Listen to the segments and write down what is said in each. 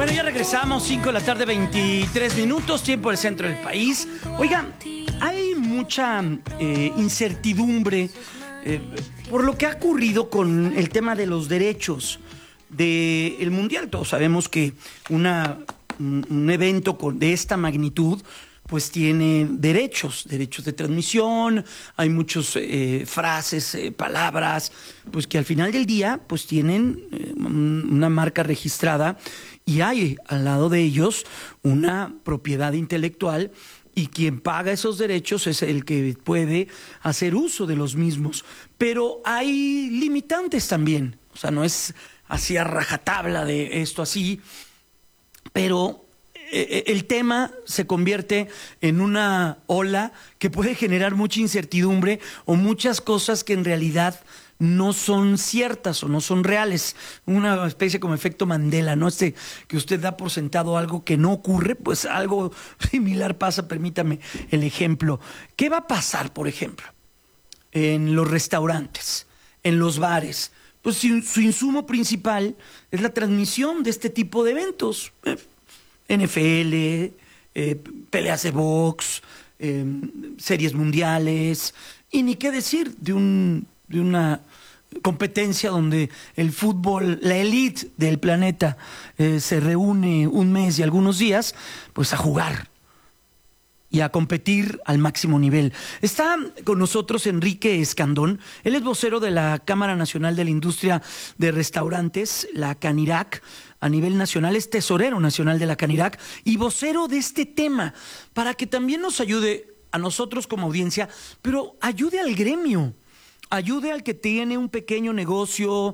Bueno, ya regresamos, 5 de la tarde, 23 minutos, tiempo del centro del país. Oigan, hay mucha incertidumbre por lo que ha ocurrido con el tema de los derechos del Mundial. Todos sabemos que un evento de esta magnitud pues tiene derechos de transmisión, hay muchas frases, palabras, pues que al final del día pues tienen una marca registrada y hay al lado de ellos una propiedad intelectual y quien paga esos derechos es el que puede hacer uso de los mismos. Pero hay limitantes también, o sea, no es así a rajatabla de esto así, pero el tema se convierte en una ola que puede generar mucha incertidumbre o muchas cosas que en realidad no son ciertas o no son reales. Una especie como efecto Mandela, ¿no? Que usted da por sentado algo que no ocurre, pues algo similar pasa, permítame el ejemplo. ¿Qué va a pasar, por ejemplo, en los restaurantes, en los bares? Pues su insumo principal es la transmisión de este tipo de eventos. NFL, peleas de box, series mundiales, y ni qué decir de una competencia donde el fútbol, la élite del planeta, se reúne un mes y algunos días, pues a jugar y a competir al máximo nivel. Está con nosotros Enrique Escandón, él es vocero de la Cámara Nacional de la Industria de Restaurantes, la Canirac, a nivel nacional, es tesorero nacional de la Canirac y vocero de este tema, para que también nos ayude a nosotros como audiencia, pero ayude al gremio, ayude al que tiene un pequeño negocio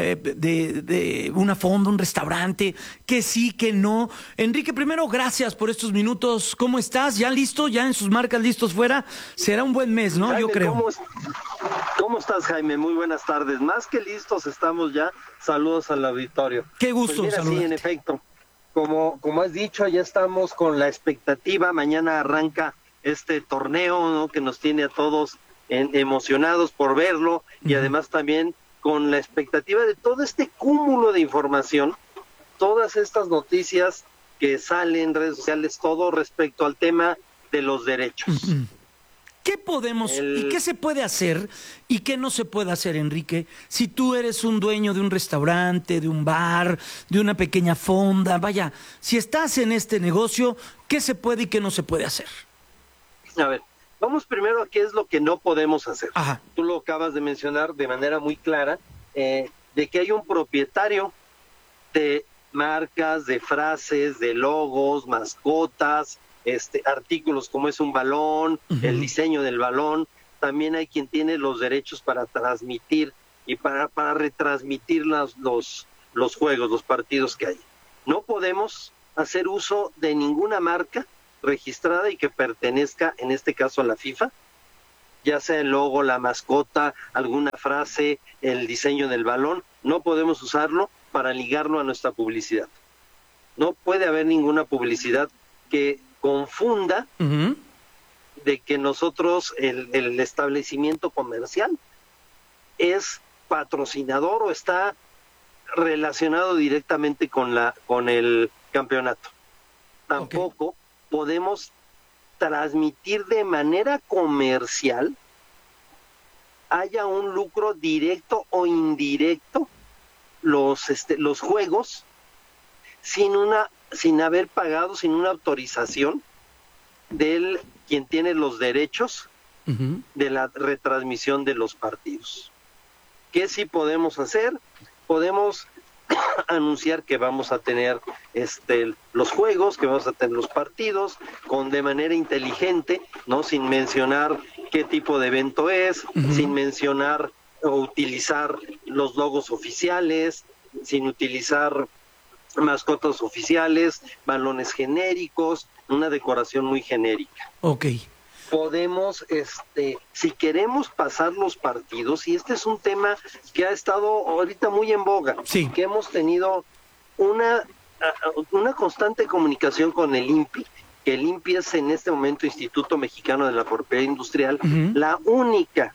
de una fonda, un restaurante, que sí, que no. Enrique, primero, gracias por estos minutos. ¿Cómo estás? ¿Ya listo? ¿Ya en sus marcas listos fuera? Será un buen mes, ¿no? Jaime, yo creo. ¿Cómo estás, Jaime? Muy buenas tardes. Más que listos estamos ya. Saludos al auditorio. Qué gusto pues mira, saludarte. Sí, en efecto. Como has dicho, ya estamos con la expectativa. Mañana arranca este torneo, ¿no?, que nos tiene a todos emocionados por verlo y además también con la expectativa de todo este cúmulo de información, todas estas noticias que salen en redes sociales, todo respecto al tema de los derechos. ¿Qué podemos y qué se puede hacer y qué no se puede hacer, Enrique? Si tú eres un dueño de un restaurante, de un bar, de una pequeña fonda, vaya, si estás en este negocio, ¿qué se puede y qué no se puede hacer? A ver, vamos primero a qué es lo que no podemos hacer. Ajá. Tú lo acabas de mencionar de manera muy clara, de que hay un propietario de marcas, de frases, de logos, mascotas, artículos como es un balón, el diseño del balón. También hay quien tiene los derechos para transmitir y para retransmitir los juegos, los partidos que hay. No podemos hacer uso de ninguna marca registrada y que pertenezca, en este caso, a la FIFA, ya sea el logo, la mascota, alguna frase, el diseño del balón. No podemos usarlo para ligarlo a nuestra publicidad. No puede haber ninguna publicidad que confunda de que nosotros, el establecimiento comercial, es patrocinador o está relacionado directamente con el campeonato. Tampoco podemos transmitir de manera comercial, haya un lucro directo o indirecto, los juegos sin haber pagado, sin una autorización del quien tiene los derechos de la retransmisión de los partidos. ¿Qué sí podemos hacer? Podemos anunciar que vamos a tener los juegos, que vamos a tener los partidos de manera inteligente, no sin mencionar qué tipo de evento es, sin mencionar o utilizar los logos oficiales, sin utilizar mascotas oficiales, balones genéricos, una decoración muy genérica. Podemos, si queremos pasar los partidos, y este es un tema que ha estado ahorita muy en boga, que hemos tenido una constante comunicación con el INPI, que el INPI es en este momento Instituto Mexicano de la Propiedad Industrial, la única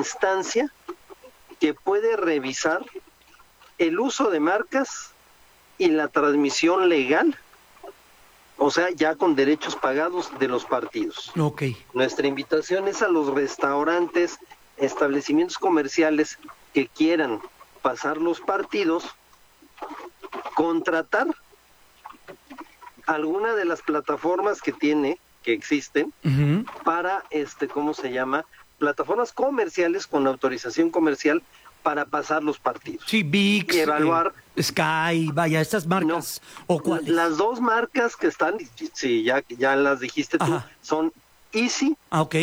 instancia que puede revisar el uso de marcas y la transmisión legal, o sea, ya con derechos pagados de los partidos. Ok. Nuestra invitación es a los restaurantes, establecimientos comerciales que quieran pasar los partidos, contratar alguna de las plataformas que existen, para, ¿cómo se llama? Plataformas comerciales con autorización comercial para pasar los partidos. Sí, ViX, y evaluar Sky, vaya, estas marcas, ¿o cuáles? Las dos marcas que están, sí, ya las dijiste tú, son Easy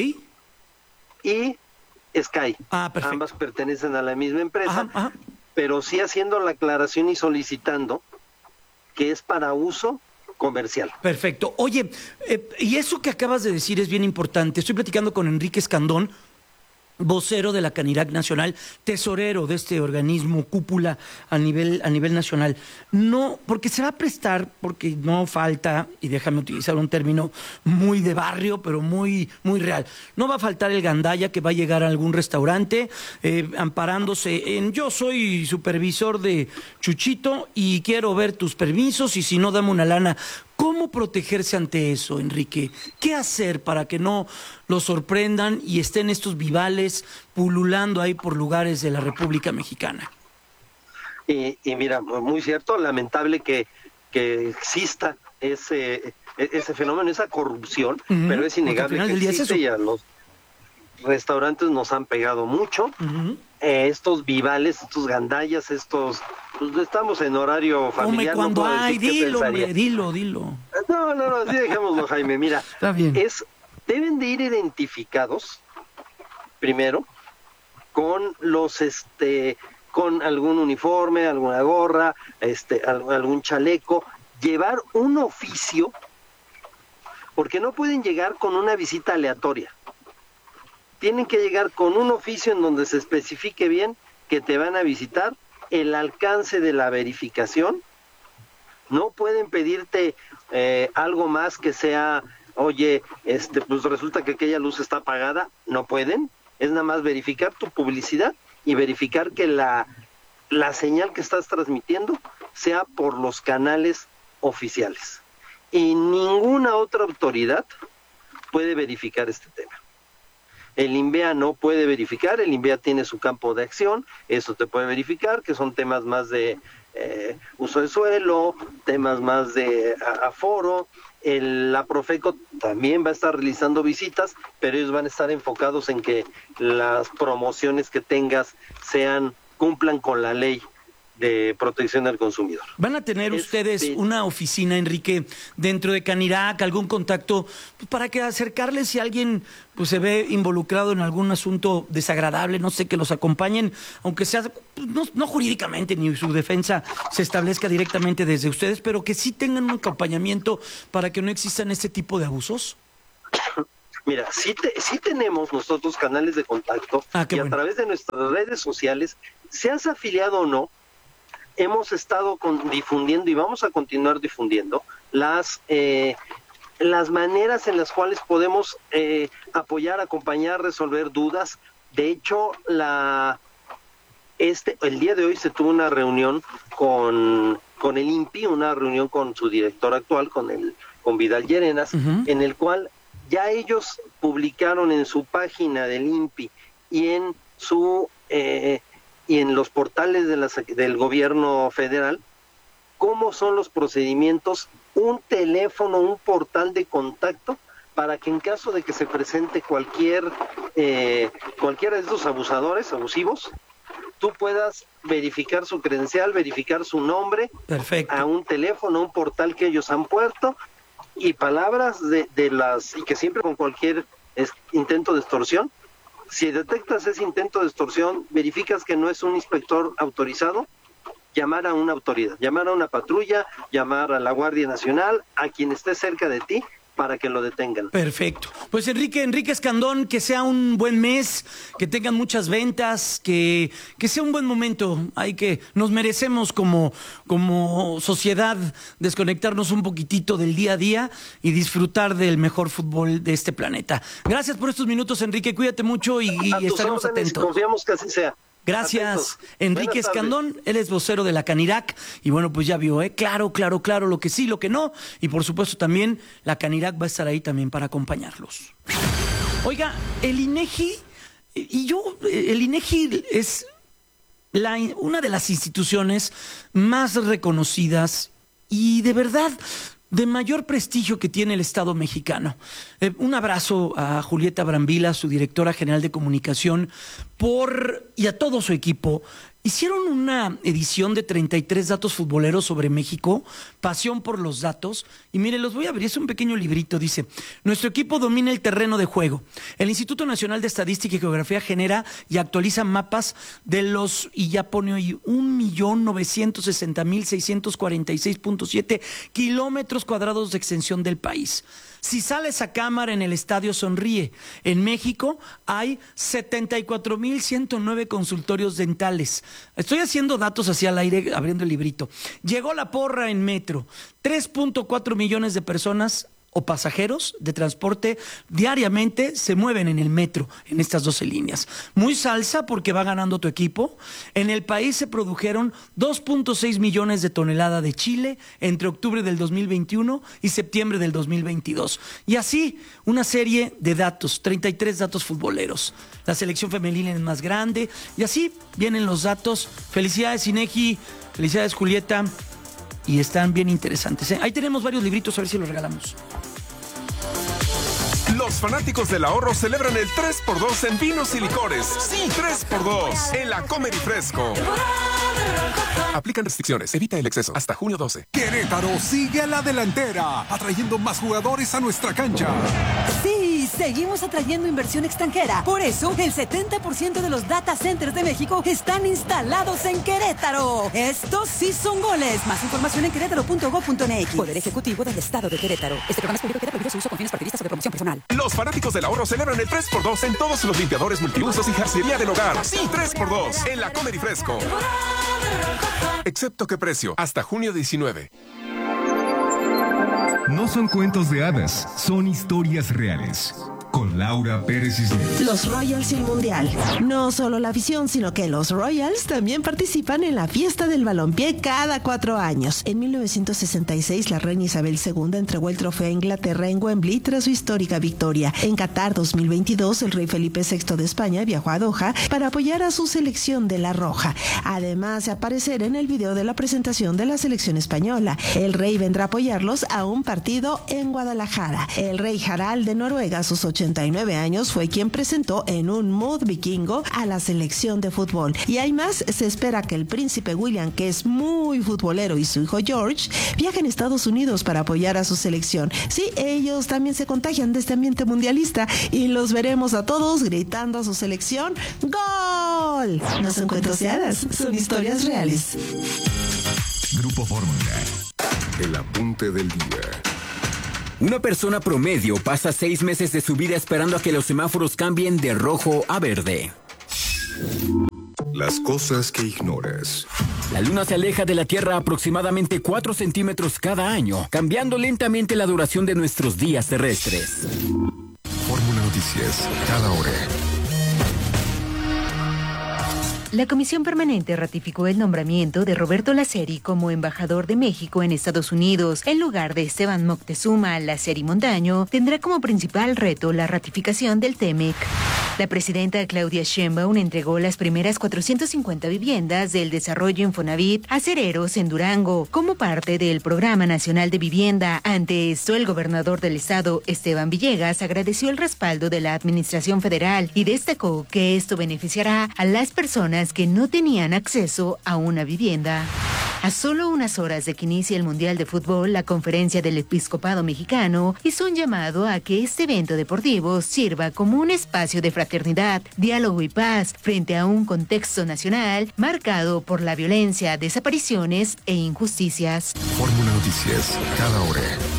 y Sky. Perfecto. Ambas pertenecen a la misma empresa, Ajá. pero sí haciendo la aclaración y solicitando que es para uso comercial. Perfecto. Oye, y eso que acabas de decir es bien importante. Estoy platicando con Enrique Escandón, vocero de la Canirac Nacional, tesorero de este organismo cúpula a nivel nacional. No, porque se va a prestar, porque no falta, y déjame utilizar un término muy de barrio, pero muy, muy real, no va a faltar el gandalla que va a llegar a algún restaurante amparándose en: yo soy supervisor de Chuchito y quiero ver tus permisos, y si no, dame una lana. ¿Cómo protegerse ante eso, Enrique? ¿Qué hacer para que no lo sorprendan y estén estos vivales pululando ahí por lugares de la República Mexicana? Y mira, muy cierto, lamentable que exista ese fenómeno, esa corrupción, pero es innegable que existe, y a los restaurantes nos han pegado mucho. Estos vivales, estos gandallas, pues estamos en horario familiar. Come cuando hay, dilo, hombre, dilo. No, sí, dejémoslo, Jaime. Mira, está bien. Deben de ir identificados primero con con algún uniforme, alguna gorra, algún chaleco, llevar un oficio, porque no pueden llegar con una visita aleatoria. Tienen que llegar con un oficio en donde se especifique bien que te van a visitar, el alcance de la verificación. No pueden pedirte algo más que sea, oye, pues resulta que aquella luz está apagada. No pueden. Es nada más verificar tu publicidad y verificar que la señal que estás transmitiendo sea por los canales oficiales. Y ninguna otra autoridad puede verificar este tema. El INVEA no puede verificar, el INVEA tiene su campo de acción, eso te puede verificar, que son temas más de uso de suelo, temas más de aforo. La Profeco también va a estar realizando visitas, pero ellos van a estar enfocados en que las promociones que tengas cumplan con la ley de protección al consumidor. ¿Van a tener ustedes una oficina, Enrique, dentro de Canirac, algún contacto para que acercarles si alguien pues se ve involucrado en algún asunto desagradable, no sé, que los acompañen, aunque sea no jurídicamente ni su defensa se establezca directamente desde ustedes, pero que sí tengan un acompañamiento para que no existan este tipo de abusos? Mira, sí tenemos nosotros canales de contacto y a través de nuestras redes sociales, seas afiliado o no, hemos estado difundiendo y vamos a continuar difundiendo las maneras en las cuales podemos apoyar, acompañar, resolver dudas. De hecho, el día de hoy se tuvo una reunión con el INPI, una reunión con su director actual, con Vidal Llerenas, en el cual ya ellos publicaron en su página del INPI y en los portales del gobierno federal cómo son los procedimientos, un teléfono, un portal de contacto para que en caso de que se presente cualquiera de estos abusadores, abusivos, tú puedas verificar su credencial, verificar su nombre. Perfecto. A un teléfono, un portal que ellos han puesto, y palabras y que siempre con cualquier intento de extorsión. Si detectas ese intento de extorsión, verificas que no es un inspector autorizado, llamar a una autoridad, llamar a una patrulla, llamar a la Guardia Nacional, a quien esté cerca de ti, para que lo detengan. Perfecto. Pues Enrique Escandón, que sea un buen mes, que tengan muchas ventas, que sea un buen momento. Nos merecemos como sociedad desconectarnos un poquitito del día a día y disfrutar del mejor fútbol de este planeta. Gracias por estos minutos, Enrique. Cuídate mucho y estaremos atentos. Confiamos que así sea. Gracias, Atentos. Enrique Buenas tardes. Escandón, él es vocero de la Canirac y bueno, pues ya vio, claro, lo que sí, lo que no, y por supuesto también la Canirac va a estar ahí también para acompañarlos. Oiga, el INEGI, el INEGI es una de las instituciones más reconocidas y de verdad de mayor prestigio que tiene el Estado mexicano. Un abrazo a Julieta Brambila, su directora general de comunicación, y a todo su equipo. Hicieron una edición de 33 datos futboleros sobre México, pasión por los datos. Y miren, los voy a abrir, es un pequeño librito, dice: nuestro equipo domina el terreno de juego. El Instituto Nacional de Estadística y Geografía genera y actualiza mapas de los, y ya pone hoy, 1.960.646.7 kilómetros cuadrados de extensión del país. Si sale esa cámara en el estadio, sonríe. En México hay 74.109 consultorios dentales. Estoy haciendo datos hacia el aire, abriendo el librito. Llegó la porra en metro. 3.4 millones de personas o pasajeros de transporte diariamente se mueven en el metro, en estas 12 líneas. Muy salsa porque va ganando tu equipo. En el país se produjeron 2.6 millones de toneladas de chile entre octubre del 2021 y septiembre del 2022. Y así, una serie de datos, 33 datos futboleros. La selección femenina es más grande y así vienen los datos. Felicidades, INEGI, felicidades, Julieta. Y están bien interesantes, ¿eh? Ahí tenemos varios libritos, a ver si los regalamos. Los fanáticos del ahorro celebran el 3x2 en vinos y licores. Sí, 3x2 en la Comer y Fresco. Aplican restricciones, evita el exceso. Hasta junio 12. Querétaro sigue a la delantera, atrayendo más jugadores a nuestra cancha. Sí, seguimos atrayendo inversión extranjera. Por eso, el 70% de los data centers de México están instalados en Querétaro. Estos sí son goles. Más información en querétaro.gov.mx. Poder Ejecutivo del Estado de Querétaro. Este programa es público y queda prohibido su uso con fines partidistas o de promoción personal. Los fanáticos del ahorro celebran el 3x2 en todos los limpiadores multiusos y jarcería del hogar. Sí, 3x2 en la Comer y Fresco. Excepto qué precio, hasta junio 19. No son cuentos de hadas, son historias reales. Con Laura Pérez Cisneros. Los Royals y el Mundial. No solo la afición, sino que los Royals también participan en la fiesta del balompié cada 4 años. En 1966, la reina Isabel II entregó el trofeo a Inglaterra en Wembley tras su histórica victoria. En Qatar 2022, el rey Felipe VI de España viajó a Doha para apoyar a su selección de la Roja. Además de aparecer en el video de la presentación de la selección española, el rey vendrá a apoyarlos a un partido en Guadalajara. El rey Harald de Noruega, a sus 89 años, fue quien presentó en un mood vikingo a la selección de fútbol. Y hay más, se espera que el príncipe William, que es muy futbolero, y su hijo George viajen a Estados Unidos para apoyar a su selección. Sí, ellos también se contagian de este ambiente mundialista y los veremos a todos gritando a su selección ¡Gol! No son cuentos de hadas, son historias reales. Grupo Fórmula. El apunte del día. Una persona promedio pasa 6 meses de su vida esperando a que los semáforos cambien de rojo a verde. Las cosas que ignoras. La Luna se aleja de la Tierra aproximadamente 4 centímetros cada año, cambiando lentamente la duración de nuestros días terrestres. Fórmula Noticias, cada hora. La Comisión Permanente ratificó el nombramiento de Roberto Laceri como embajador de México en Estados Unidos. En lugar de Esteban Moctezuma, Laceri Montaño tendrá como principal reto la ratificación del TEMEC. La presidenta Claudia Sheinbaum entregó las primeras 450 viviendas del desarrollo Infonavit a cereros en Durango, como parte del Programa Nacional de Vivienda. Ante esto, el gobernador del estado, Esteban Villegas, agradeció el respaldo de la administración federal y destacó que esto beneficiará a las personas que no tenían acceso a una vivienda. A solo unas horas de que inicie el Mundial de Fútbol, la Conferencia del Episcopado Mexicano hizo un llamado a que este evento deportivo sirva como un espacio de fraternidad, diálogo y paz frente a un contexto nacional marcado por la violencia, desapariciones e injusticias. Fórmula Noticias, cada hora.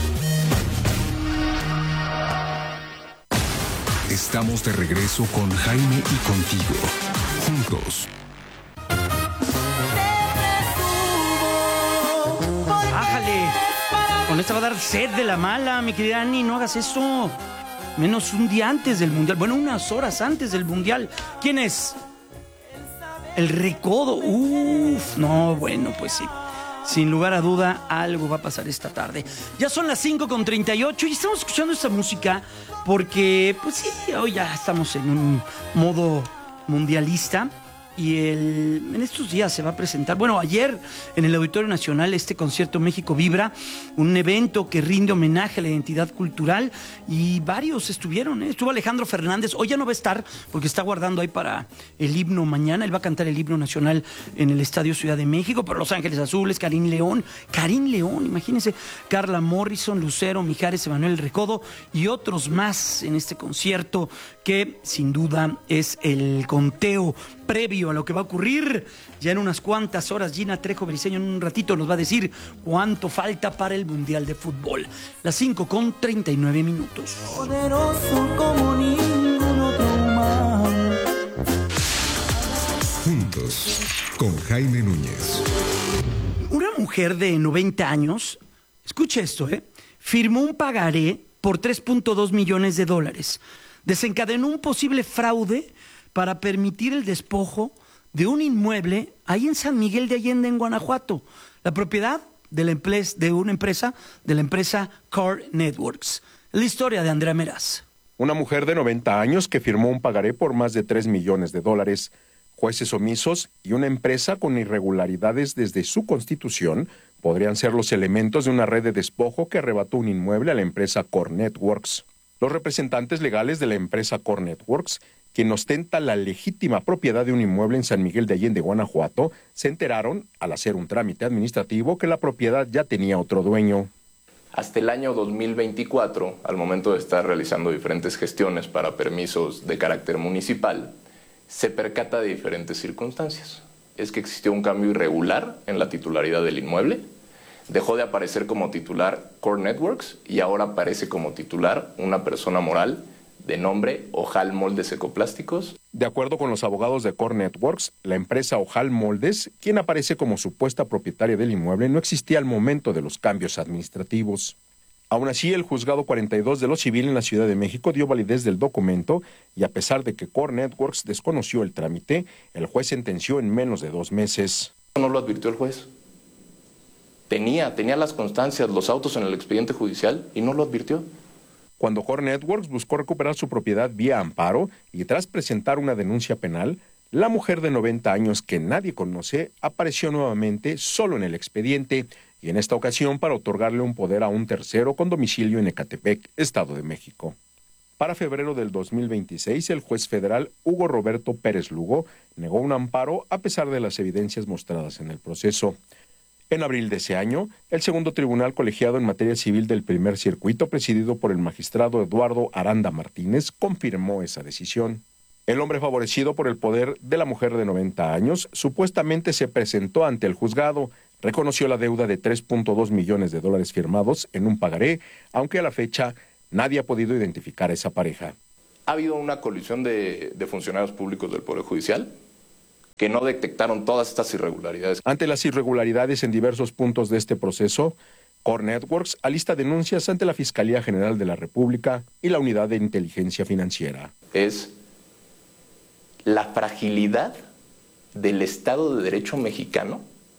Estamos de regreso con Jaime y contigo. Juntos. ¡Ájale! Con esta va a dar sed de la mala, mi querida Ani, no hagas eso. Menos un día antes del Mundial. Bueno, unas horas antes del Mundial. ¿Quién es? El Recodo. No, bueno, pues sí. Sin lugar a duda, algo va a pasar esta tarde. Ya son las 5:38 y estamos escuchando esta música porque, pues sí, hoy ya estamos en un modo mundialista. Y en estos días se va a presentar, bueno, ayer en el Auditorio Nacional, este concierto México Vibra, un evento que rinde homenaje a la identidad cultural, y varios estuvieron, ¿eh? Estuvo Alejandro Fernández, hoy ya no va a estar porque está guardando ahí para el himno mañana, él va a cantar el himno nacional en el Estadio Ciudad de México, pero Los Ángeles Azules, Karim León, imagínense, Carla Morrison, Lucero, Mijares, Emanuel Recodo y otros más en este concierto que sin duda es el conteo previo a lo que va a ocurrir ya en unas cuantas horas. Gina Trejo Briseño en un ratito nos va a decir cuánto falta para el Mundial de Fútbol. Las 5:39. Poderoso como ningún otro humano. Juntos, con Jaime Núñez. Una mujer de 90 años, escuche esto, firmó un pagaré por $3.2 millones. Desencadenó un posible fraude para permitir el despojo de un inmueble ahí en San Miguel de Allende, en Guanajuato, la propiedad de la empresa Core Networks. La historia de Andrea Meraz. Una mujer de 90 años que firmó un pagaré por más de $3 millones, jueces omisos y una empresa con irregularidades desde su constitución podrían ser los elementos de una red de despojo que arrebató un inmueble a la empresa Core Networks. Los representantes legales de la empresa Core Networks, quien ostenta la legítima propiedad de un inmueble en San Miguel de Allende, Guanajuato, se enteraron, al hacer un trámite administrativo, que la propiedad ya tenía otro dueño. Hasta el año 2024, al momento de estar realizando diferentes gestiones para permisos de carácter municipal, se percata de diferentes circunstancias. Es que existió un cambio irregular en la titularidad del inmueble, dejó de aparecer como titular Core Networks y ahora aparece como titular una persona moral de nombre Ojal Moldes Ecoplásticos. De acuerdo con los abogados de Core Networks, la empresa Ojal Moldes, quien aparece como supuesta propietaria del inmueble, no existía al momento de los cambios administrativos. Aún así, el Juzgado 42 de lo Civil en la Ciudad de México dio validez del documento y a pesar de que Core Networks desconoció el trámite, el juez sentenció en menos de 2 meses. No lo advirtió el juez. Tenía las constancias, los autos en el expediente judicial y no lo advirtió. Cuando Core Networks buscó recuperar su propiedad vía amparo y tras presentar una denuncia penal, la mujer de 90 años que nadie conoce apareció nuevamente solo en el expediente y en esta ocasión para otorgarle un poder a un tercero con domicilio en Ecatepec, Estado de México. Para febrero del 2026, el juez federal Hugo Roberto Pérez Lugo negó un amparo a pesar de las evidencias mostradas en el proceso. En abril de ese año, el segundo tribunal colegiado en materia civil del primer circuito, presidido por el magistrado Eduardo Aranda Martínez, confirmó esa decisión. El hombre favorecido por el poder de la mujer de 90 años supuestamente se presentó ante el juzgado, reconoció la deuda de $3.2 millones firmados en un pagaré, aunque a la fecha nadie ha podido identificar a esa pareja. Ha habido una colisión de funcionarios públicos del Poder Judicial que no detectaron todas estas irregularidades. Ante las irregularidades en diversos puntos de este proceso, Core Networks alista denuncias ante la Fiscalía General de la República y la Unidad de Inteligencia Financiera. Es la fragilidad del Estado de Derecho mexicano,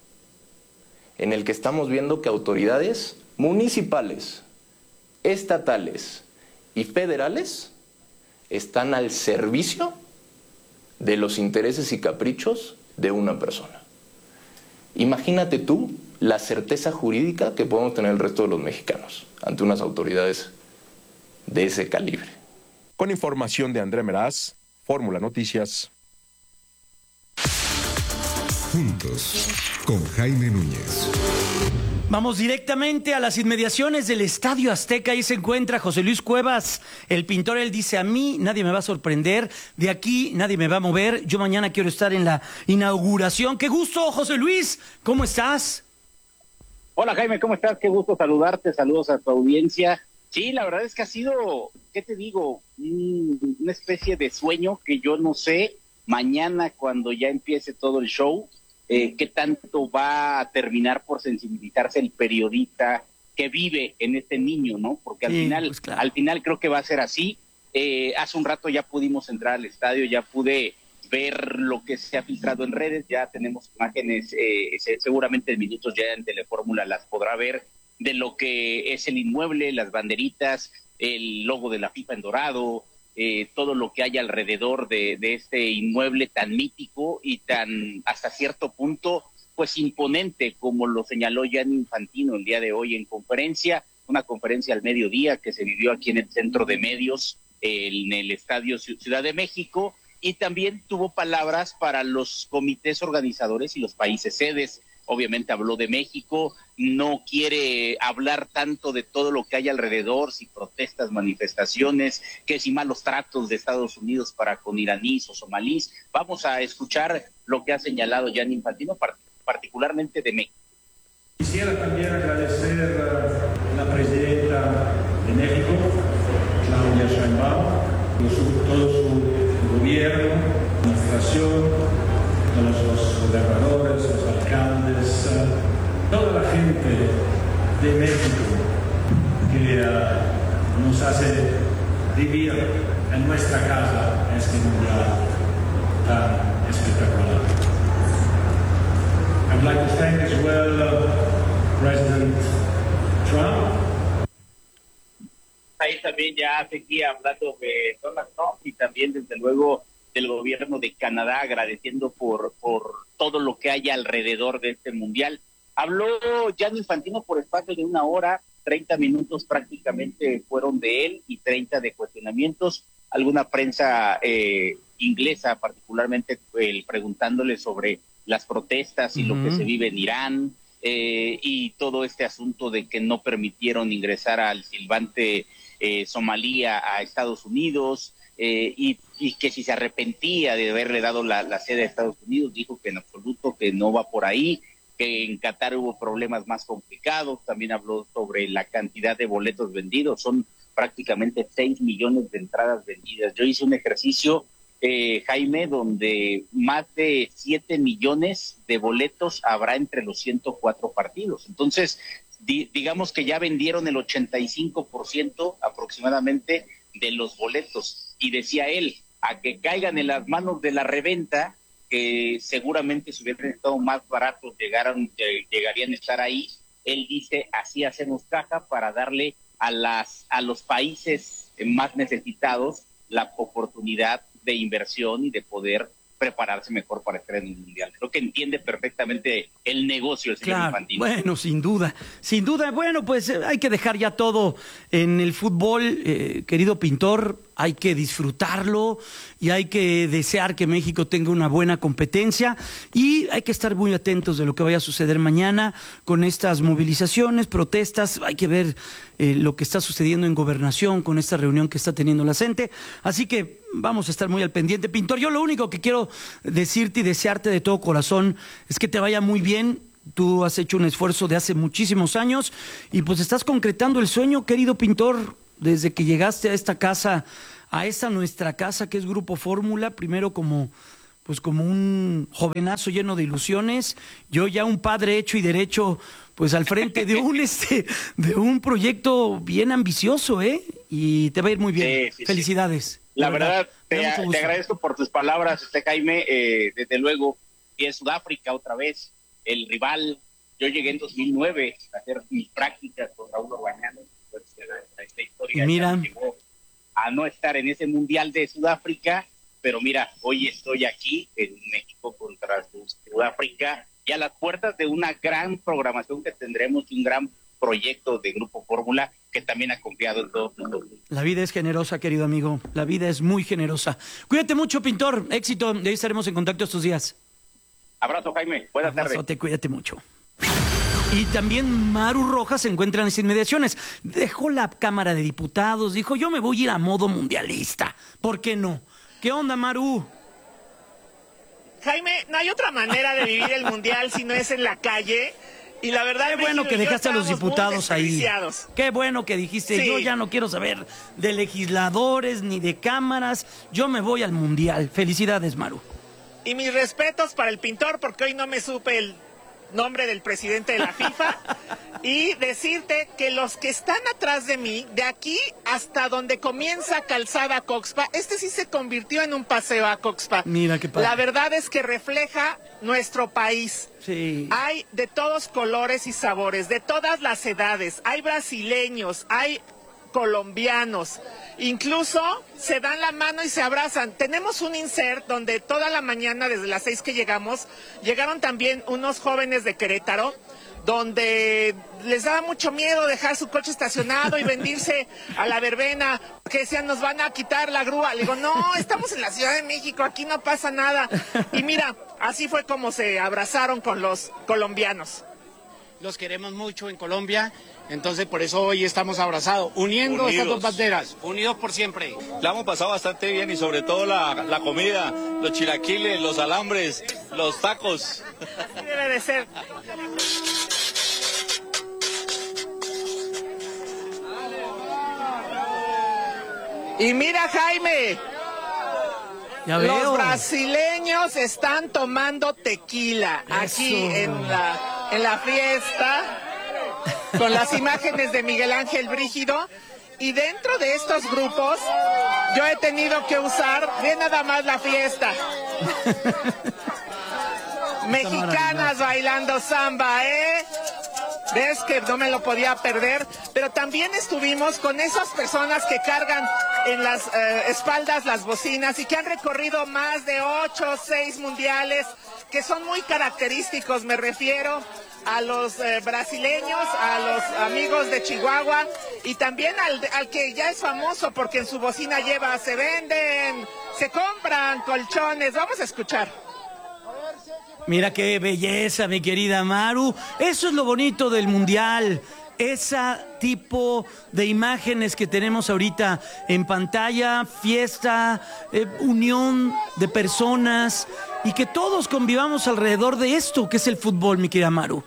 en el que estamos viendo que autoridades municipales, estatales y federales están al servicio de los intereses y caprichos de una persona. Imagínate tú la certeza jurídica que podemos tener el resto de los mexicanos ante unas autoridades de ese calibre. Con información de Andrea Meraz, Fórmula Noticias. Juntos, con Jaime Núñez. Vamos directamente a las inmediaciones del Estadio Azteca. Ahí se encuentra José Luis Cuevas, el pintor. Él dice: a mí nadie me va a sorprender, de aquí nadie me va a mover. Yo mañana quiero estar en la inauguración. ¡Qué gusto, José Luis! ¿Cómo estás? Hola, Jaime, ¿cómo estás? Qué gusto saludarte, saludos a tu audiencia. Sí, la verdad es que ha sido, ¿qué te digo? Una especie de sueño que yo no sé mañana cuando ya empiece todo el show. ¿Qué tanto va a terminar por sensibilizarse el periodista que vive en este niño, ¿no? Porque al final creo que va a ser así. Hace un rato ya pudimos entrar al estadio, ya pude ver lo que se ha filtrado en redes. Ya tenemos imágenes, seguramente en minutos ya en Telefórmula las podrá ver, de lo que es el inmueble, las banderitas, el logo de la FIFA en dorado, todo lo que hay alrededor de este inmueble tan mítico y tan, hasta cierto punto, pues imponente, como lo señaló Gianni Infantino el día de hoy en conferencia, una conferencia al mediodía que se vivió aquí en el Centro de Medios, en el Estadio Ciudad de México, y también tuvo palabras para los comités organizadores y los países sedes. Obviamente habló de México, no quiere hablar tanto de todo lo que hay alrededor, si protestas, manifestaciones, que si malos tratos de Estados Unidos para con iraníes o somalíes. Vamos a escuchar lo que ha señalado Gianni Infantino, particularmente de México. Quisiera también agradecer a la presidenta de México, Claudia Sheinbaum, todo su gobierno, administración, todos los gobernadores, los alcaldes, toda la gente de México que nos hace vivir en nuestra casa este mundial tan espectacular. I'd like to thank as well President Trump. Ahí también ya seguía hablando de Donald Trump y también desde luego del gobierno de Canadá, agradeciendo por todo lo que hay alrededor de este mundial. Habló Gianni Infantino por espacio de 1 hora, 30 minutos prácticamente fueron de él y 30 de cuestionamientos. Alguna prensa inglesa, particularmente preguntándole sobre las protestas y lo que se vive en Irán, y todo este asunto de que no permitieron ingresar al silbante somalí a Estados Unidos, y que si se arrepentía de haberle dado la sede a Estados Unidos. Dijo que en absoluto, que no va por ahí, que en Qatar hubo problemas más complicados. También habló sobre la cantidad de boletos vendidos, son prácticamente 6 millones de entradas vendidas. Yo hice un ejercicio, Jaime, donde más de 7 millones de boletos habrá entre los 104 partidos. Entonces, digamos que ya vendieron el 85% aproximadamente de los boletos. Y decía él, a que caigan en las manos de la reventa, que seguramente si hubieran estado más baratos llegarían a estar ahí. Él dice, así hacemos caja para darle a los países más necesitados la oportunidad de inversión y de poder prepararse mejor para estar en el mundial. Creo que entiende perfectamente el negocio el señor Infantino. Bueno, sin duda. Bueno, pues hay que dejar ya todo en el fútbol, querido Pintor. Hay que disfrutarlo y hay que desear que México tenga una buena competencia, y hay que estar muy atentos de lo que vaya a suceder mañana con estas movilizaciones, protestas. Hay que ver lo que está sucediendo en Gobernación con esta reunión que está teniendo la CENTE. Así que vamos a estar muy al pendiente. Pintor, yo lo único que quiero decirte y desearte de todo corazón es que te vaya muy bien. Tú has hecho un esfuerzo de hace muchísimos años y pues estás concretando el sueño, querido Pintor, desde que llegaste a esta casa, a esta nuestra casa que es Grupo Fórmula, primero como un jovenazo lleno de ilusiones, yo ya un padre hecho y derecho, pues al frente de un proyecto bien ambicioso, y te va a ir muy bien. Sí. Felicidades. La verdad, te agradezco por tus palabras, Jaime. Desde luego, y en Sudáfrica otra vez, el rival. Yo llegué en 2009 a hacer mis prácticas con Raúl Orbañanos. Esta historia me llevó a no estar en ese mundial de Sudáfrica, pero mira, hoy estoy aquí en México contra Sudáfrica y a las puertas de una gran programación que tendremos, un gran proyecto de Grupo Fórmula que también ha confiado en todos nosotros. La vida es generosa, querido amigo, la vida es muy generosa. Cuídate mucho, Pintor, éxito, de ahí estaremos en contacto estos días. Abrazo, Jaime, buenas tardes. Cuídate mucho. Y también Maru Rojas se encuentra en las inmediaciones. Dejó la Cámara de Diputados, dijo, yo me voy a ir a modo mundialista. ¿Por qué no? ¿Qué onda, Maru? Jaime, no hay otra manera de vivir el mundial si no es en la calle. Y la verdad, qué bueno que dejaste a los diputados ahí. Qué bueno que dijiste, sí. Yo ya no quiero saber de legisladores ni de cámaras. Yo me voy al mundial. Felicidades, Maru. Y mis respetos para el Pintor, porque hoy no me supe el nombre del presidente de la FIFA. y decirte que los que están atrás de mí, de aquí hasta donde comienza Calzada Coxpa, este sí se convirtió en un paseo a Coxpa. Mira qué padre. La verdad es que refleja nuestro país. Sí. Hay de todos colores y sabores, de todas las edades. Hay brasileños, hay colombianos, incluso se dan la mano y se abrazan. Tenemos un insert donde toda la mañana, desde las 6 que llegamos, llegaron también unos jóvenes de Querétaro, donde les daba mucho miedo dejar su coche estacionado y venirse a la verbena, que decían, nos van a quitar la grúa. Le digo, no, estamos en la Ciudad de México, aquí no pasa nada. Y mira, así fue como se abrazaron con los colombianos. Los queremos mucho en Colombia, entonces por eso hoy estamos abrazados, uniendo estas dos banderas, unidos por siempre. La hemos pasado bastante bien y sobre todo la comida, los chilaquiles, los alambres, los tacos. Así debe de ser. Y mira, Jaime, ya los veo. brasileños están tomando tequila aquí en la fiesta, con las imágenes de Miguel Ángel Brígido. Y dentro de estos grupos, yo he tenido que usar, ve nada más la fiesta. Mexicanas bailando samba, ¿eh? Ves que no me lo podía perder, pero también estuvimos con esas personas que cargan en las espaldas las bocinas y que han recorrido más de 8 o 6 mundiales, que son muy característicos. Me refiero a los brasileños, a los amigos de Chihuahua y también al que ya es famoso porque en su bocina lleva, se venden, se compran colchones. Vamos a escuchar. Mira qué belleza, mi querida Maru. Eso es lo bonito del Mundial. Ese tipo de imágenes que tenemos ahorita en pantalla, fiesta, unión de personas y que todos convivamos alrededor de esto que es el fútbol, mi querida Maru.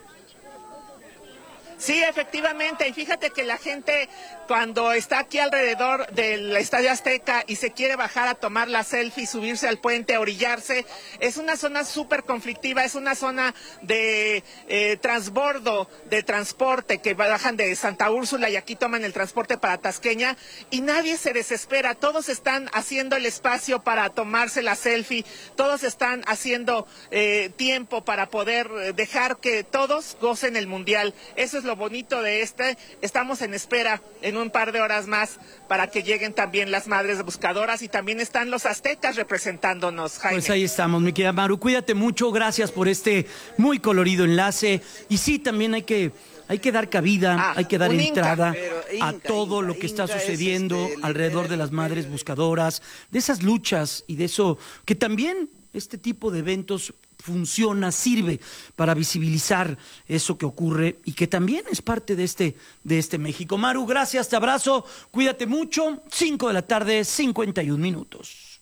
Sí, efectivamente, y fíjate que la gente cuando está aquí alrededor del Estadio Azteca y se quiere bajar a tomar la selfie, subirse al puente, a orillarse, es una zona súper conflictiva, es una zona de transbordo, de transporte, que bajan de Santa Úrsula y aquí toman el transporte para Tasqueña y nadie se desespera, todos están haciendo el espacio para tomarse la selfie, todos están haciendo tiempo para poder dejar que todos gocen el Mundial. Eso es lo bonito de estamos en espera en un par de horas más para que lleguen también las madres buscadoras y también están los aztecas representándonos, Jaime. Pues ahí estamos, mi querida Maru, cuídate mucho, gracias por este muy colorido enlace y sí, también hay que dar cabida, hay que dar entrada a todo lo que está sucediendo alrededor de las madres buscadoras, de esas luchas y de eso que también este tipo de eventos funciona, sirve para visibilizar eso que ocurre y que también es parte de este México. Maru, gracias, te abrazo, cuídate mucho, 5 de la tarde, 51 minutos.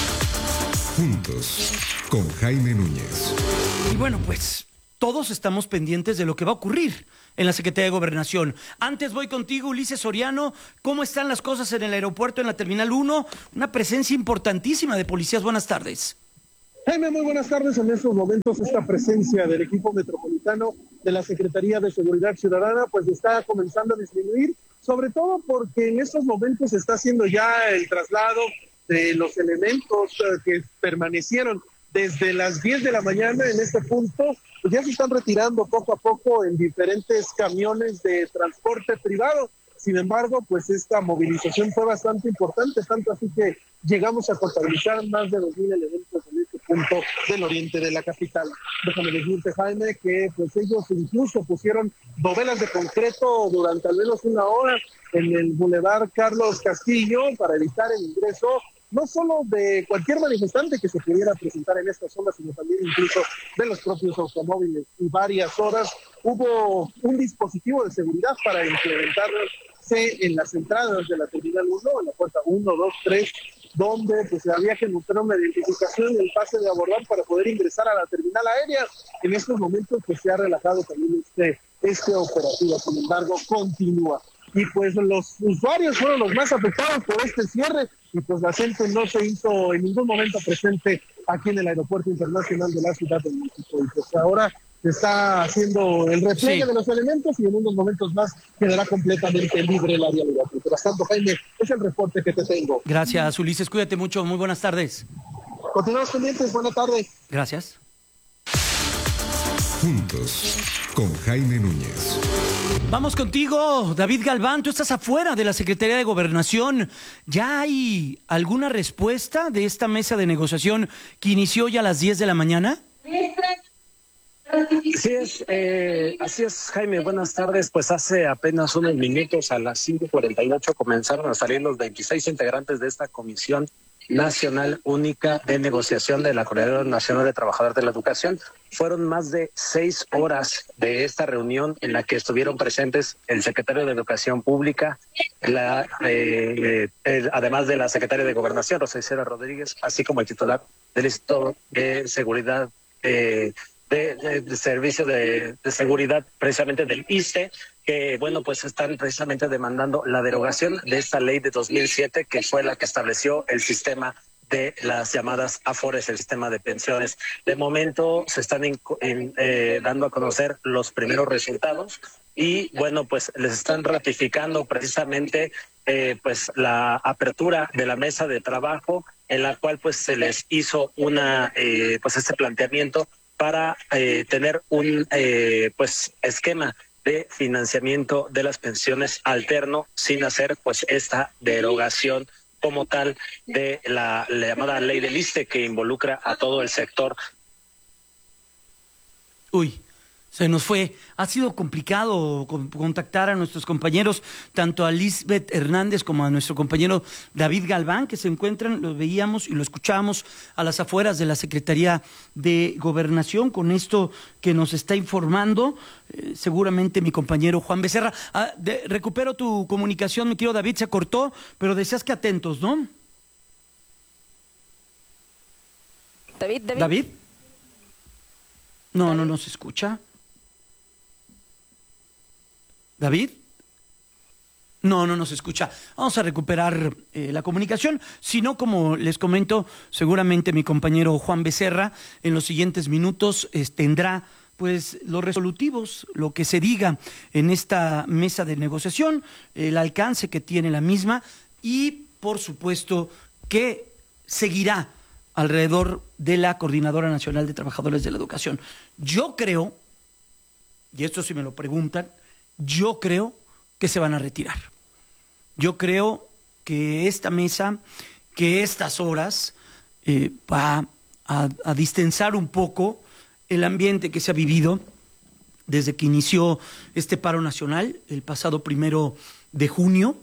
Juntos, con Jaime Núñez. Y bueno, pues todos estamos pendientes de lo que va a ocurrir en la Secretaría de Gobernación. Antes voy contigo, Ulises Soriano. ¿Cómo están las cosas en el aeropuerto, en la Terminal 1? Una presencia importantísima de policías. Buenas tardes. Jaime, muy buenas tardes. En estos momentos esta presencia del equipo metropolitano de la Secretaría de Seguridad Ciudadana pues está comenzando a disminuir, sobre todo porque en estos momentos se está haciendo ya el traslado de los elementos que permanecieron desde las 10 de la mañana en este punto, pues ya se están retirando poco a poco en diferentes camiones de transporte privado. Sin embargo, pues esta movilización fue bastante importante, tanto así que llegamos a contabilizar más de 2,000 elementos en este punto del oriente de la capital. Déjame decirte, Jaime, que pues ellos incluso pusieron dovelas de concreto durante al menos una hora en el Boulevard Carlos Castillo para evitar el ingreso no solo de cualquier manifestante que se pudiera presentar en esta zona, sino también incluso de los propios automóviles. Y varias horas hubo un dispositivo de seguridad para implementarse en las entradas de la Terminal 1, en la puerta 1, 2, 3, donde pues había que mostrar una identificación y el pase de abordar para poder ingresar a la terminal aérea. En estos momentos pues se ha relajado también este operativo, sin embargo continúa. Y pues los usuarios fueron los más afectados por este cierre y pues la gente no se hizo en ningún momento presente aquí en el Aeropuerto Internacional de la Ciudad de México. Y pues ahora está haciendo el repliegue de los elementos y en unos momentos más quedará completamente libre el área legal. Mientras tanto, Jaime, es el reporte que te tengo. Gracias, Ulises. Cuídate mucho. Muy buenas tardes. Continuamos pendientes. Buenas tardes. Gracias. Juntos, con Jaime Núñez. Vamos contigo, David Galván. Tú estás afuera de la Secretaría de Gobernación. ¿Ya hay alguna respuesta de esta mesa de negociación que inició ya a las 10 de la mañana? Así es, Jaime. Buenas tardes. Pues hace apenas unos minutos, a las 5:48, comenzaron a salir los 26 integrantes de esta Comisión Nacional Única de Negociación de la Coordinadora Nacional de Trabajadores de la Educación. Fueron más de 6 horas de esta reunión en la que estuvieron presentes el secretario de Educación Pública, además de la secretaria de Gobernación, Rosa Isela Rodríguez, así como el titular del Instituto de Seguridad de Servicio de Seguridad, precisamente del ISSSTE, que pues están precisamente demandando la derogación de esta ley de 2007, que fue la que estableció el sistema de las llamadas AFORES, el sistema de pensiones. De momento se están dando a conocer los primeros resultados y pues les están ratificando precisamente la apertura de la mesa de trabajo, en la cual se les hizo este planteamiento para tener un esquema de financiamiento de las pensiones alterno, sin hacer esta derogación como tal de la llamada ley del ISSSTE, que involucra a todo el sector. Se nos fue. Ha sido complicado contactar a nuestros compañeros, tanto a Lisbeth Hernández como a nuestro compañero David Galván, que se encuentran, lo veíamos y lo escuchábamos a las afueras de la Secretaría de Gobernación, con esto que nos está informando seguramente mi compañero Juan Becerra. Recupero tu comunicación, mi querido David, se cortó, pero decías que atentos, ¿no? ¿David? No se escucha. ¿David? No nos escucha. Vamos a recuperar la comunicación. Si no, como les comento, seguramente mi compañero Juan Becerra en los siguientes minutos tendrá los resolutivos, lo que se diga en esta mesa de negociación, el alcance que tiene la misma y, por supuesto, que seguirá alrededor de la Coordinadora Nacional de Trabajadores de la Educación. Yo creo, y esto si me lo preguntan, yo creo que se van a retirar. Yo creo que esta mesa, que estas horas va a distensar un poco el ambiente que se ha vivido desde que inició este paro nacional el pasado 1 de junio.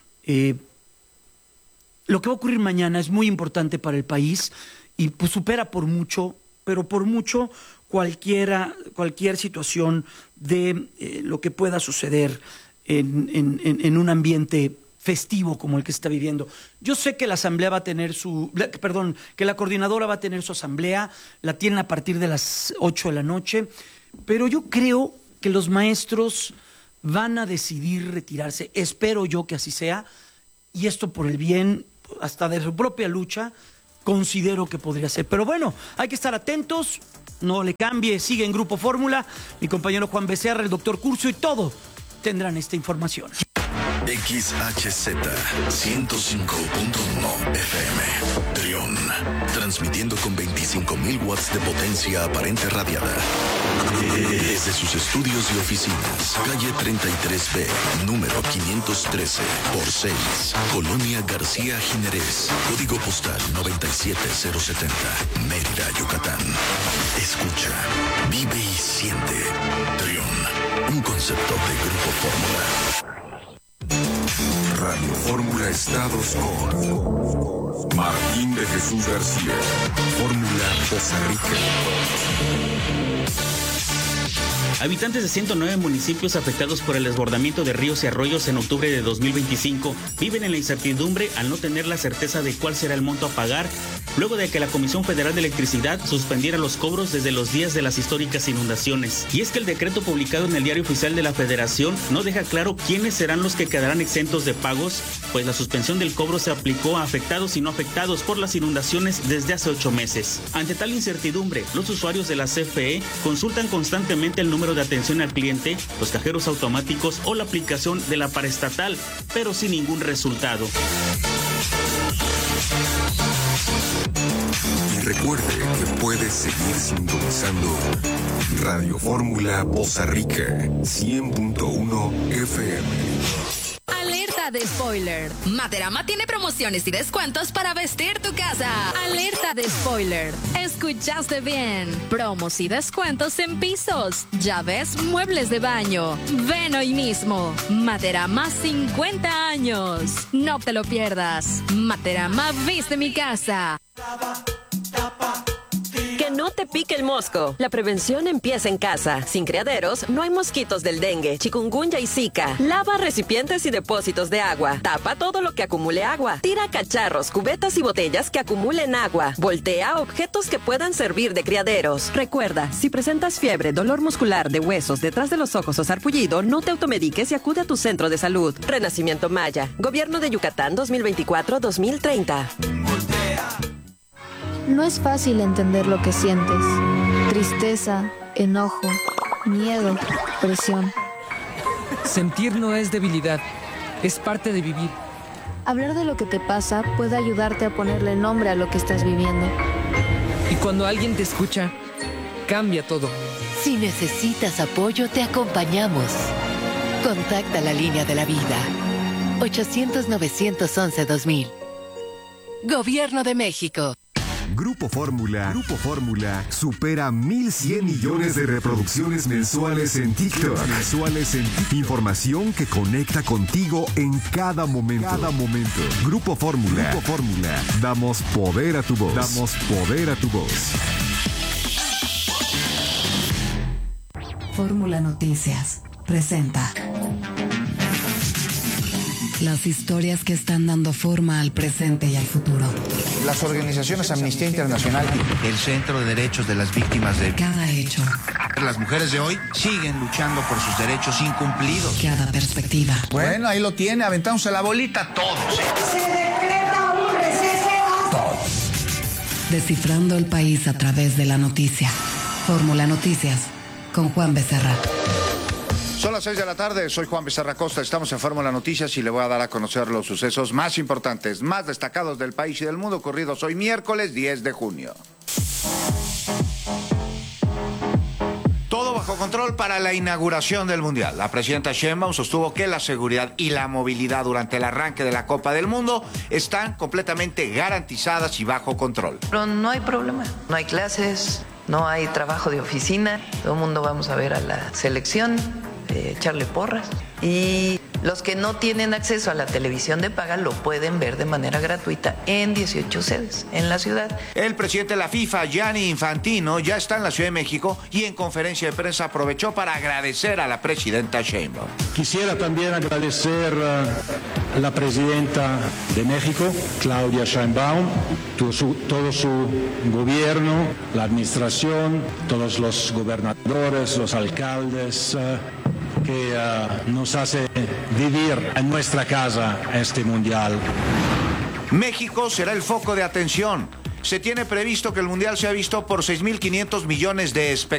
Lo que va a ocurrir mañana es muy importante para el país y supera por mucho, pero por mucho, cualquier situación de lo que pueda suceder en un ambiente festivo como el que se está viviendo. Yo sé que la asamblea va a tener que la coordinadora va a tener su asamblea, la tienen a partir de las 8 de la noche, pero yo creo que los maestros van a decidir retirarse. Espero yo que así sea, y esto por el bien hasta de su propia lucha, considero que podría ser. Pero bueno, hay que estar atentos, no le cambie, sigue en Grupo Fórmula, mi compañero Juan Becerra, el doctor Curcio y todo tendrán esta información. XHZ 105.1 FM Trión, transmitiendo con 25.000 watts de potencia aparente radiada desde sus estudios y oficinas, calle 33B, número 513 por 6, Colonia García Jiménez, código postal 97070, Mérida, Yucatán. Escucha, vive y siente. Trión, un concepto de Grupo Fórmula. Radio Fórmula Estados con Martín de Jesús García. Fórmula Costa Rica. Habitantes de 109 municipios afectados por el desbordamiento de ríos y arroyos en octubre de 2025 viven en la incertidumbre al no tener la certeza de cuál será el monto a pagar luego de que la Comisión Federal de Electricidad suspendiera los cobros desde los días de las históricas inundaciones. Y es que el decreto publicado en el Diario Oficial de la Federación no deja claro quiénes serán los que quedarán exentos de pagos, pues la suspensión del cobro se aplicó a afectados y no afectados por las inundaciones desde hace 8 meses. Ante tal incertidumbre, los usuarios de la CFE consultan constantemente el número de atención al cliente, los cajeros automáticos o la aplicación de la paraestatal, pero sin ningún resultado. Y recuerde que puedes seguir sintonizando Radio Fórmula Poza Rica 100.1 FM. Alerta de spoiler. Materama tiene promociones y descuentos para vestir tu casa. Alerta de spoiler. Escuchaste bien. Promos y descuentos en pisos, llaves, muebles de baño. Ven hoy mismo. Materama 50 años. No te lo pierdas. Materama viste mi casa. Que no te pique el mosco. La prevención empieza en casa. Sin criaderos, no hay mosquitos del dengue, chikungunya y zika. Lava recipientes y depósitos de agua. Tapa todo lo que acumule agua. Tira cacharros, cubetas y botellas que acumulen agua. Voltea objetos que puedan servir de criaderos. Recuerda, si presentas fiebre, dolor muscular de huesos, detrás de los ojos o sarpullido, no te automediques y acude a tu centro de salud. Renacimiento Maya. Gobierno de Yucatán 2024-2030. No es fácil entender lo que sientes. Tristeza, enojo, miedo, presión. Sentir no es debilidad, es parte de vivir. Hablar de lo que te pasa puede ayudarte a ponerle nombre a lo que estás viviendo. Y cuando alguien te escucha, cambia todo. Si necesitas apoyo, te acompañamos. Contacta la línea de la vida. 800-911-2000. Gobierno de México. Grupo Fórmula supera 1,100 millones de reproducciones mensuales en TikTok. Información que conecta contigo en cada momento. Grupo Fórmula. Damos poder a tu voz. Fórmula Noticias presenta las historias que están dando forma al presente y al futuro. Las organizaciones Amnistía Internacional, el Centro de Derechos de las Víctimas de... Cada hecho. Las mujeres de hoy siguen luchando por sus derechos incumplidos. Cada perspectiva. Bueno, ahí lo tiene, aventándose la bolita todos. Se decreta un receso. Todos. Descifrando el país a través de la noticia. Fórmula Noticias, con Juan Becerra. Son las 6 de la tarde, soy Juan Becerra Costa, estamos en Fórmula Noticias y le voy a dar a conocer los sucesos más importantes, más destacados del país y del mundo ocurridos hoy miércoles 10 de junio. Todo bajo control para la inauguración del Mundial. La presidenta Sheinbaum sostuvo que la seguridad y la movilidad durante el arranque de la Copa del Mundo están completamente garantizadas y bajo control. Pero no hay problema, no hay clases, no hay trabajo de oficina, todo el mundo vamos a ver a la selección. Echarle porras, y los que no tienen acceso a la televisión de paga lo pueden ver de manera gratuita en 18 sedes en la ciudad. El presidente de la FIFA, Gianni Infantino, ya está en la Ciudad de México y en conferencia de prensa aprovechó para agradecer a la presidenta Sheinbaum. Quisiera también agradecer a la presidenta de México, Claudia Sheinbaum, todo su gobierno, la administración, todos los gobernadores, los alcaldes, que nos hace vivir en nuestra casa este Mundial. México será el foco de atención. Se tiene previsto que el Mundial sea visto por 6.500 millones de espectadores.